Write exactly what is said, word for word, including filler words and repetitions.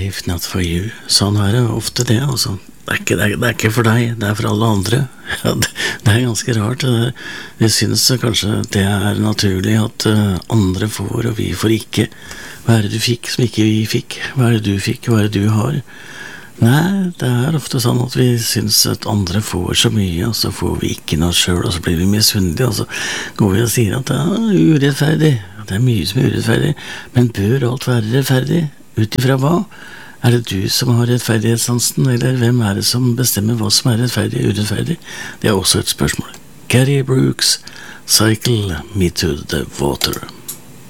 if not for you. Sånn er det ofte det, altså. Det er, ikke, det, er, det er ikke for deg, det er for alle andre. Ja, det, det er ganske rart. Vi synes kanskje det er naturlig at andre får, og vi får ikke. Hva er det du fikk som ikke vi fikk? Hva er det du fikk? Hva er det du har? Nei, det er ofte sånn at vi synes at andre får så mye, og så får vi ikke noe selv, og så blir vi misunnelige, og så går vi og sier at det er urettferdig. Det er mye som er urettferdig, men bør alt være rettferdig? Utifra hva? Er det du som har rettferdighetssansen, eller hvem er det som bestemmer hva som er rettferdig og urettferdig? Det er også et spørsmål. Gary Brooks, Cycle Me to the Water.